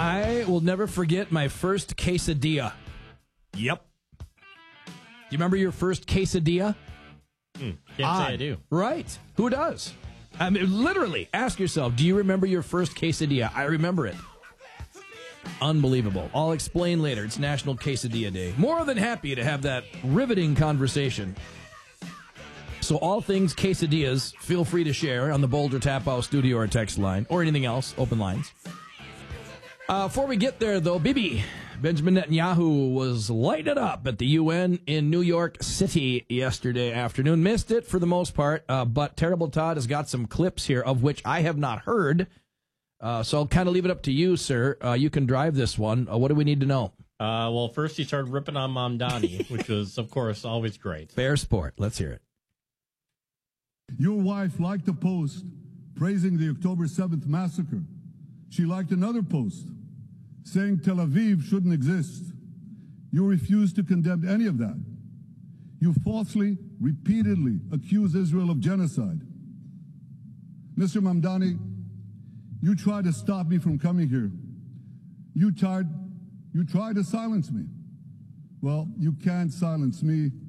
I will never forget my first quesadilla. Yep. Do you remember your first quesadilla? Can't say I do. Right. Who does? I mean, literally, ask yourself, do you remember your first quesadilla? I remember it. Unbelievable. I'll explain later. It's National Quesadilla Day. More than happy to have that riveting conversation. So all things quesadillas, feel free to share on the Boulder Tap House studio or text line, or anything else, open lines. Before we get there, though, Bibi, Benjamin Netanyahu was lighted up at the UN in New York City yesterday afternoon. Missed it for the most part, but Terrible Todd has got some clips here of which I have not heard. So I'll kind of leave it up to you, sir. You can drive this one. What do we need to know? Well, first he started ripping on Mamdani, which was, of course, always great. Fair sport. Let's hear it. Your wife liked a post praising the October 7th massacre. She liked another post saying Tel Aviv shouldn't exist. You refuse to condemn any of that. You falsely, repeatedly accuse Israel of genocide. Mr. Mamdani, you tried to stop me from coming here. You tried to silence me. Well, you can't silence me.